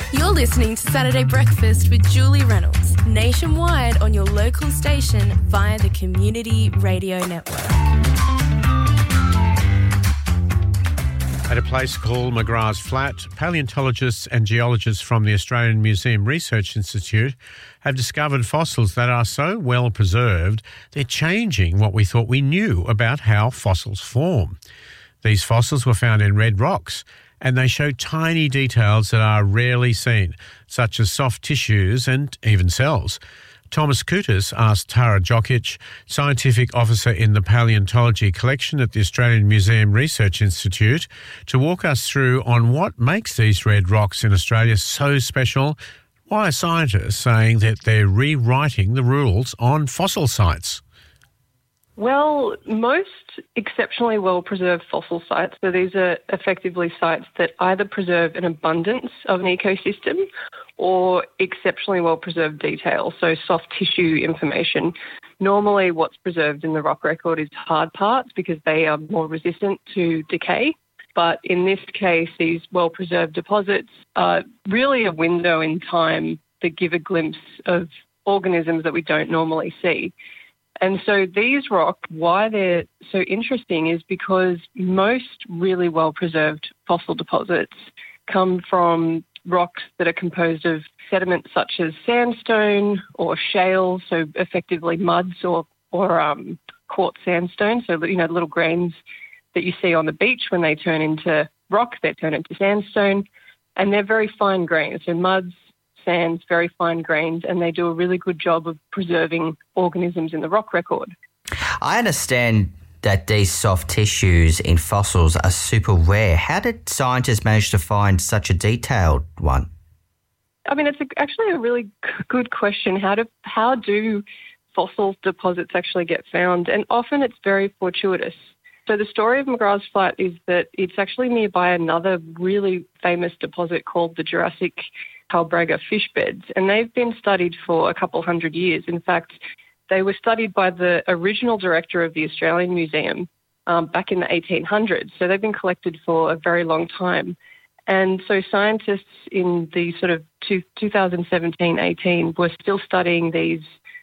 You're listening to Saturday Breakfast with Julie Reynolds, nationwide on your local station via the Community Radio Network. At a place called McGrath's Flat, paleontologists and geologists from the Australian Museum Research Institute have discovered fossils that are so well preserved they're changing what we thought we knew about how fossils form. These fossils were found in red rocks, and they show tiny details that are rarely seen, such as soft tissues and even cells. Thomas Koutas asked Tara Jokic, Scientific Officer in the Paleontology Collection at the Australian Museum Research Institute, to walk us through on what makes these red rocks in Australia so special. Why are scientists saying that they're rewriting the rules on fossil sites? Well, most exceptionally well-preserved fossil sites, so these are effectively sites that either preserve an abundance of an ecosystem or exceptionally well-preserved detail, so soft tissue information. Normally what's preserved in the rock record is hard parts because they are more resistant to decay. But in this case, these well-preserved deposits are really a window in time that give a glimpse of organisms that we don't normally see. And so these rocks, why they're so interesting is because most really well-preserved fossil deposits come from rocks that are composed of sediments such as sandstone or shale, so effectively muds or quartz sandstone, so, you know, the little grains that you see on the beach when they turn into rock, they turn into sandstone, and they're very fine grains, so muds, sands, very fine grains, and they do a really good job of preserving organisms in the rock record. I understand that these soft tissues in fossils are super rare. How did scientists manage to find such a detailed one? I mean, it's actually a really good question. How do fossil deposits actually get found? And often it's very fortuitous. So the story of McGrath's Flat is that it's actually nearby another really famous deposit called the Jurassic Talbragar fish beds, and they've been studied for a couple hundred years. In fact, they were studied by the original director of the Australian Museum back in the 1800s, so they've been collected for a very long time. And so scientists in the sort of 2017-18 were still studying these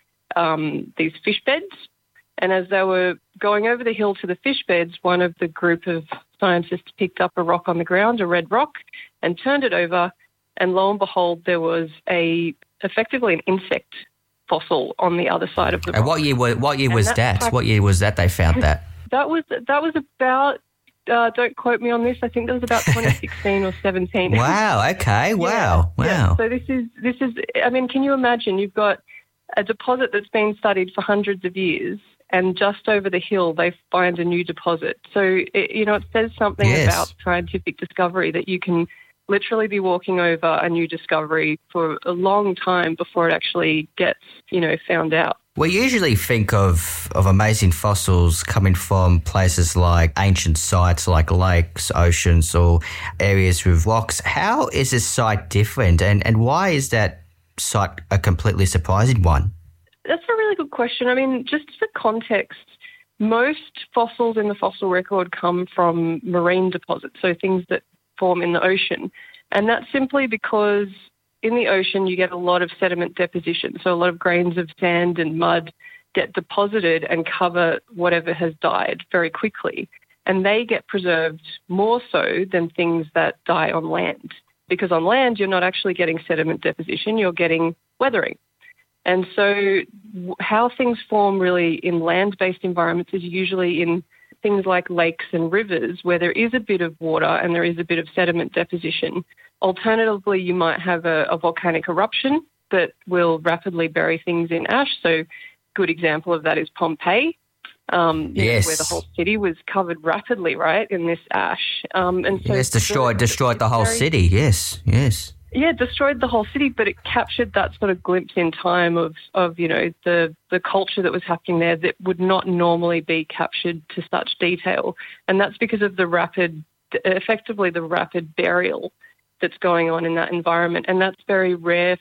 fish beds, and as they were going over the hill to the fish beds, one of the group of scientists picked up a rock on the ground, a red rock, and turned it over. And lo and behold, there was effectively an insect fossil on the other side of the rock. And what year was that? What year was that they found that? That was about, don't quote me on this, I think that was about 2016 or 17. Wow, okay, wow. Yeah. So this is, I mean, can you imagine? You've got a deposit that's been studied for hundreds of years, and just over the hill they find a new deposit. So, it says something about scientific discovery that you can literally be walking over a new discovery for a long time before it actually gets, found out. We usually think of amazing fossils coming from places like ancient sites like lakes, oceans, or areas with rocks. How is this site different, and why is that site a completely surprising one? That's a really good question. I mean, just for context, most fossils in the fossil record come from marine deposits, so things that form in the ocean. And that's simply because in the ocean you get a lot of sediment deposition, so a lot of grains of sand and mud get deposited and cover whatever has died very quickly. And they get preserved more so than things that die on land. Because on land you're not actually getting sediment deposition, you're getting weathering. And so how things form really in land-based environments is usually in things like lakes and rivers where there is a bit of water and there is a bit of sediment deposition. Alternatively, you might have a volcanic eruption that will rapidly bury things in ash. So good example of that is Pompeii, yes, where the whole city was covered rapidly, right, in this ash. And so yes, destroyed the whole city, yes. Yeah, destroyed the whole city, but it captured that sort of glimpse in time of the culture that was happening there that would not normally be captured to such detail. And that's because of the rapid burial that's going on in that environment. And that's very rare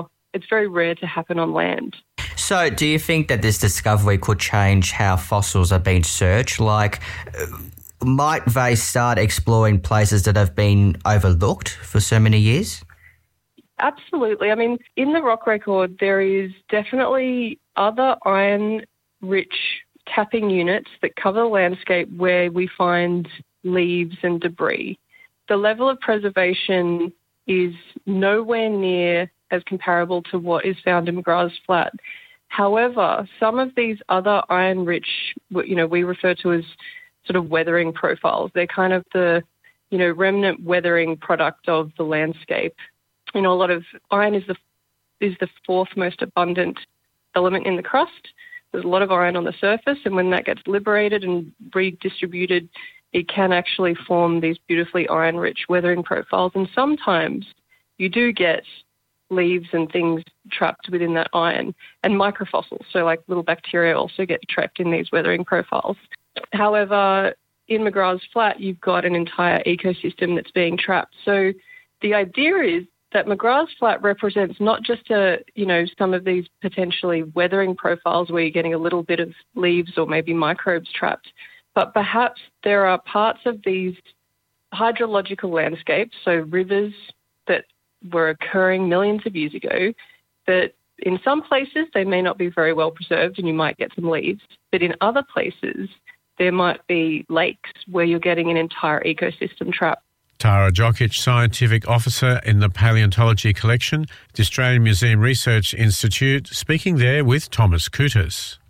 to happen on land. So do you think that this discovery could change how fossils are being searched? Like, might they start exploring places that have been overlooked for so many years? Absolutely. I mean, in the rock record, there is definitely other iron-rich tapping units that cover the landscape where we find leaves and debris. The level of preservation is nowhere near as comparable to what is found in McGrath's Flat. However, some of these other iron-rich, we refer to as sort of weathering profiles. They're kind of the, remnant weathering product of the landscape. A lot of iron is the fourth most abundant element in the crust. There's a lot of iron on the surface, and when that gets liberated and redistributed, it can actually form these beautifully iron-rich weathering profiles. And sometimes you do get leaves and things trapped within that iron, and microfossils, so like little bacteria also get trapped in these weathering profiles. However, in McGrath's Flat, you've got an entire ecosystem that's being trapped. So the idea is that McGrath's Flat represents not just some of these potentially weathering profiles where you're getting a little bit of leaves or maybe microbes trapped, but perhaps there are parts of these hydrological landscapes, so rivers that were occurring millions of years ago, that in some places they may not be very well preserved and you might get some leaves, but in other places there might be lakes where you're getting an entire ecosystem trapped. Tara Jokic, Scientific Officer in the Paleontology Collection, the Australian Museum Research Institute, speaking there with Thomas Kutas.